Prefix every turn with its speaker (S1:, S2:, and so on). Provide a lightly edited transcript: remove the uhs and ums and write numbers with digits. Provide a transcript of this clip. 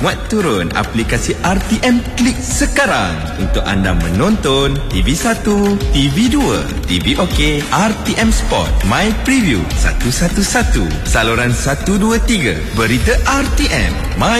S1: Muat turun aplikasi RTM Klik sekarang untuk anda menonton TV1, TV2, TV OK, RTM Sport, My Preview 111, saluran 123, berita RTM, My